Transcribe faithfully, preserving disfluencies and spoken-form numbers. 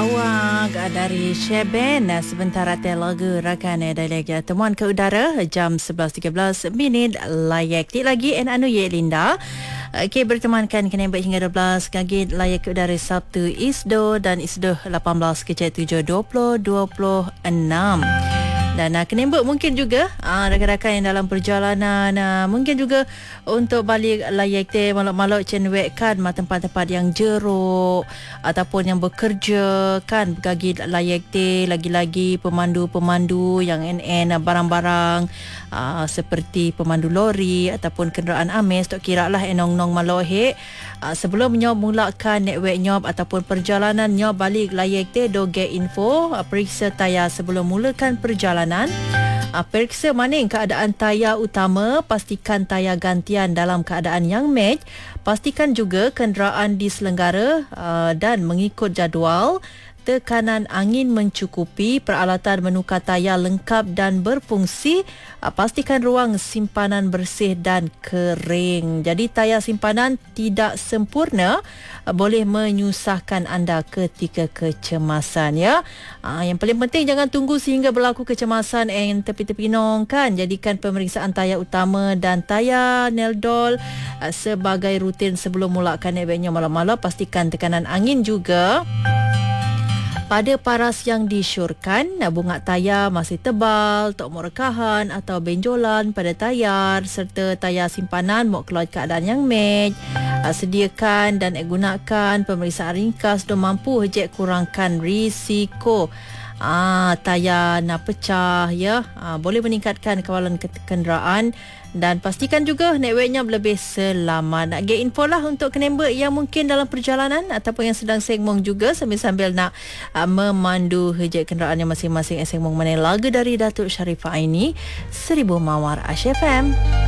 awak dari Sheben. Sebentar hati lagu rakan dari temuan ke udara jam sebelas tiga belas minit layak ti lagi en anu ye Linda. Okey, bertemankan kena baik hingga dua belas kaki layak ke udara Sabtu Isdo dan Isdo lapan belas kecil tujuh dua puluh dua puluh enam. Dan uh, kenembek mungkin juga uh, rakan-rakan yang dalam perjalanan uh, mungkin juga untuk balik layak te malak-malak cenwek kan ma tempat-tempat yang jeruk ataupun yang bekerja kan bagi layak te lagi-lagi pemandu-pemandu yang N N uh, barang-barang uh, seperti pemandu lori ataupun kenderaan ames tok kira lah enong-nong malohe uh, sebelum nyob mulakan network nyob ataupun perjalanan nyob balik layak te do get info uh, periksa tayar sebelum mulakan perjalanan. Uh, periksa maning keadaan tayar utama, pastikan tayar gantian dalam keadaan yang match, pastikan juga kenderaan diselenggara uh, dan mengikut jadual, tekanan angin mencukupi, peralatan menukar tayar lengkap dan berfungsi, uh, pastikan ruang simpanan bersih dan kering. Jadi tayar simpanan tidak sempurna uh, boleh menyusahkan anda ketika kecemasan ya. Uh, yang paling penting jangan tunggu sehingga berlaku kecemasan yang tepi-tepi nong kan. Jadikan pemeriksaan tayar utama dan tayar Neldol uh, sebagai rutin sebelum mulakan eventnya malam-malam. Pastikan tekanan angin juga pada paras yang disyorkan, bunga tayar masih tebal, tak mau rekahan atau benjolan pada tayar serta tayar simpanan mau keluar keadaan yang match. Sediakan dan gunakan pemeriksaan ringkas untuk mampu hejek kurangkan risiko Ah, tayar nak pecah ya. Ah, boleh meningkatkan kawalan kenderaan dan pastikan juga networknya lebih selamat. Nak get info lah untuk kenembek yang mungkin dalam perjalanan ataupun yang sedang sengmong juga sambil-sambil nak ah, memandu hejek kenderaan yang masing-masing sengmong mana lagu dari Datuk Sharifah Aini Seribu Mawar Ash F M.